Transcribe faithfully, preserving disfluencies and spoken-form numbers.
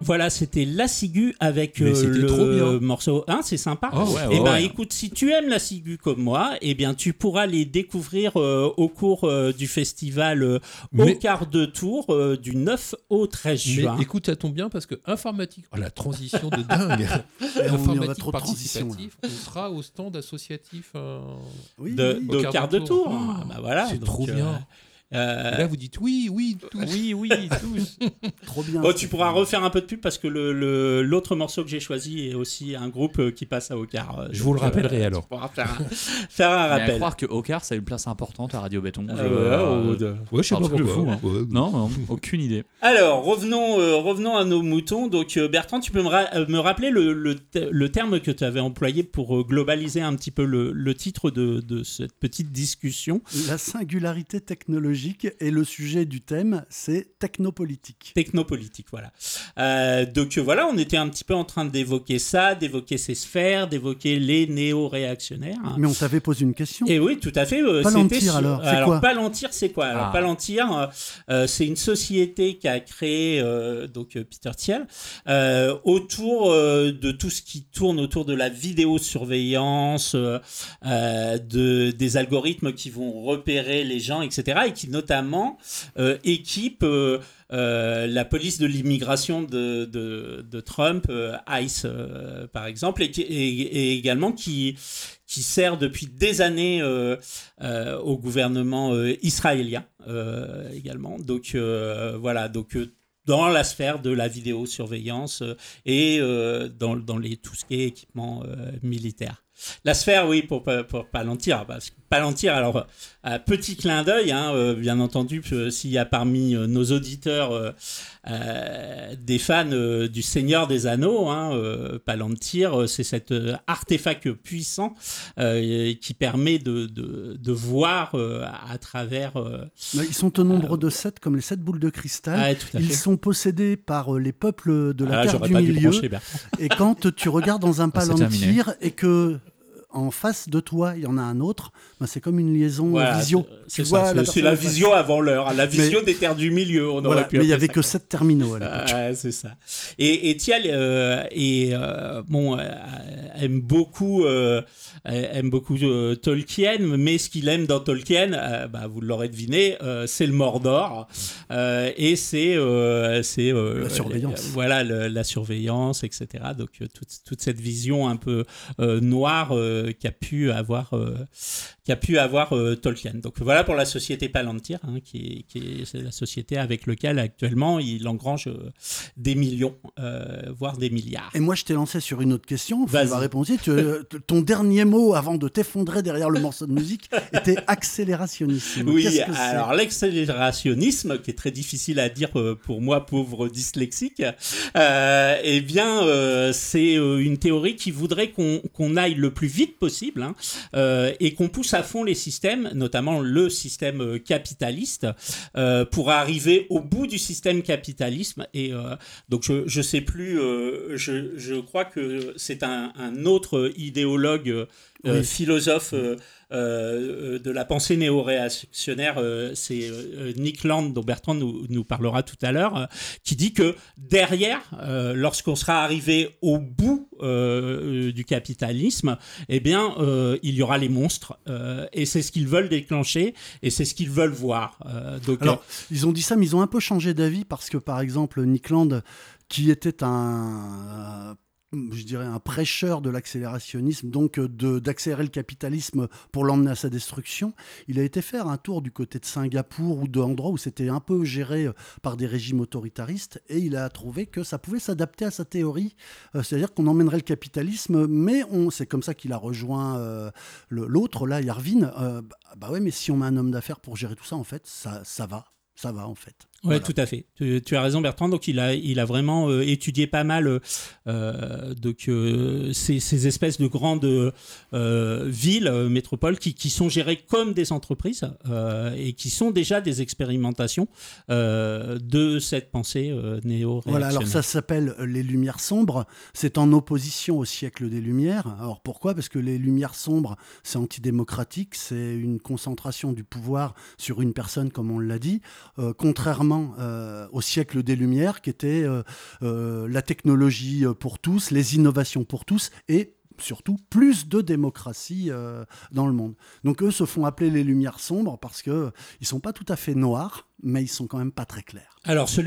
Voilà, c'était La Ciguë avec Mais euh, c'était le trop bien. morceau. Hein, c'est sympa. Oh, ouais, Eh ouais, ben, ouais. écoute, si tu aimes La Ciguë comme moi, eh bien, tu pourras les découvrir euh, au cours euh, du festival euh, Mais- au quart de tour euh, du neuf au treize Mais juin. écoute, ça tombe bien parce que informatique, oh, la transition de dingue. Et on y aurait Informatique trop de transition, participatif, on sera au stand associatif. euh, Oui, de, oui. de Au quart, quart de de tour. tour. Ah, bah voilà, c'est donc, trop euh, bien. euh, Et là, vous dites oui, oui, tous. oui, oui, tous. Trop bien. Bon, tu pourras refaire un peu de pub parce que le, le- l'autre morceau que j'ai choisi est aussi un groupe euh, qui passe à Ocar. euh, Je donc, vous le rappellerai euh, alors. Tu pourras faire un, faire un Mais à rappel. croire que Ocar, ça a une place importante à Radio Béton. Je- Euh, ouais, euh, ou de- Ouais, je sais un pas truc de pourquoi. fou, hein. Ouais. Non, non, aucune idée. Alors, revenons, euh, revenons à nos moutons. Donc, euh, Bertrand, tu peux me, ra- euh, me rappeler le, le, te- le terme que tu avais employé pour euh, globaliser un petit peu le, le titre de, de cette petite discussion. La singularité technologique et le sujet du thème, c'est technopolitique. Technopolitique, voilà. Euh, donc euh, voilà, on était un petit peu en train d'évoquer ça, d'évoquer ces sphères, d'évoquer les néo-réactionnaires. Mais on t'avait posé une question. Et oui, tout à fait. euh, Palantir, c'était sur- alors, c'est quoi Palantir, c'est quoi Alors, Ah. Palantir, euh, euh, c'est une société qu'a créé euh, donc euh, Peter Thiel euh, autour euh, de tout ce qui tourne autour de la vidéosurveillance, euh, euh, de des algorithmes qui vont repérer les gens, et cetera, et qui notamment euh, équipent euh, euh, la police de l'immigration de, de, de Trump, euh, ICE euh, par exemple, et, qui- et, et également qui qui sert depuis des années euh, euh, au gouvernement euh, israélien euh, également. Donc euh, voilà, donc euh, dans la sphère de la vidéosurveillance euh, et euh, dans, dans les, tout ce qui est équipement euh, militaire. La sphère, oui, pour, pour Palantir. Parce que Palantir, alors, euh, petit clin d'œil, hein, euh, bien entendu, euh, s'il y a parmi euh, nos auditeurs euh, euh, des fans euh, du Seigneur des Anneaux, hein, euh, Palantir, euh, c'est cet euh, artefact puissant euh, qui permet de, de, de voir euh, à travers... euh, Mais ils sont au nombre de sept, comme les sept boules de cristal. ah, tout à Ils fait. sont possédés par euh, les peuples de la Ah, Terre j'aurais du pas dû Milieu. brancher, Bertrand. Et quand tu regardes dans un Ah, c'est terminé. Palantir et que en face de toi, il y en a un autre, ben c'est comme une liaison Voilà, visio. c'est Tu ça, vois c'est- la c'est personne la en face. vision avant l'heure, la vision Mais- des terres du milieu, on Voilà, aurait pu mais il n'y appeler avait ça que sept terminaux à l'époque. Ah, c'est ça. Et, et Thiel euh, et, euh, bon, euh, aime beaucoup, euh, aime beaucoup euh, Tolkien, mais ce qu'il aime dans Tolkien, euh, bah, vous l'aurez deviné, euh, c'est le Mordor euh, et c'est euh, c'est euh, La surveillance. euh, voilà le- la surveillance, et cetera. Donc euh, toute, toute cette vision un peu euh, noire euh, qu'a pu avoir euh, qu'a pu avoir euh, Tolkien. Donc voilà pour la société Palantir, hein, qui est, qui est c'est la société avec laquelle actuellement il engrange euh, des millions, euh, voire des milliards. Et moi, je t'ai lancé sur une autre question. Tu Vas-y. vas répondre aussi. Tu- euh, ton dernier mot avant de t'effondrer derrière le morceau de musique était accélérationnisme. Oui, Qu'est-ce que c'est alors l'accélérationnisme, qui est très difficile à dire euh, pour moi, pauvre dyslexique, euh, eh bien, euh, c'est euh, une théorie qui voudrait qu'on qu'on aille le plus vite possible hein, euh, et qu'on pousse à fond les systèmes, notamment le système euh, capitaliste, euh, pour arriver au bout du système capitalisme. Et euh, donc, je je sais plus, euh, je, je crois que c'est un, un autre idéologue, euh, Oui. philosophe euh, euh, de la pensée néo-réactionnaire, euh, c'est euh, Nick Land, dont Bertrand nous, nous parlera tout à l'heure, euh, qui dit que derrière, euh, lorsqu'on sera arrivé au bout euh, du capitalisme, eh bien, euh, il y aura les monstres, euh, et c'est ce qu'ils veulent déclencher, et c'est ce qu'ils veulent voir. Euh, donc, Alors, ils ont dit ça, mais ils ont un peu changé d'avis parce que, par exemple, Nick Land, qui était un, euh, je dirais, un prêcheur de l'accélérationnisme, donc euh, de, d'accélérer le capitalisme pour l'emmener à sa destruction, il a été faire un tour du côté de Singapour ou d'endroits où c'était un peu géré euh, par des régimes autoritaristes, et il a trouvé que ça pouvait s'adapter à sa théorie, euh, c'est-à-dire qu'on emmènerait le capitalisme, mais on, c'est comme ça qu'il a rejoint euh, le- l'autre, là, Yarvin. Euh, bah, bah ouais, mais si on met un homme d'affaires pour gérer tout ça, en fait, ça, ça va. Ça va, en fait. Ouais, Voilà. tout à fait. Tu, tu as raison, Bertrand. Donc, il a, il a vraiment euh, étudié pas mal euh, donc, euh, ces, ces espèces de grandes euh, villes, euh, métropoles, qui, qui sont gérées comme des entreprises euh, et qui sont déjà des expérimentations euh, de cette pensée euh, néo-réactionnaire. Voilà, alors ça s'appelle Les Lumières sombres. C'est en opposition au siècle des Lumières. Alors pourquoi ? Parce que les Lumières sombres, c'est antidémocratique, c'est une concentration du pouvoir sur une personne, comme on l'a dit. Euh, contrairement clairement euh, au siècle des Lumières, qui était euh, euh, la technologie pour tous, les innovations pour tous et surtout plus de démocratie euh, dans le monde. Donc eux se font appeler les Lumières sombres parce qu'ils ne sont pas tout à fait noirs, mais ils sont quand même pas très clairs. Alors celui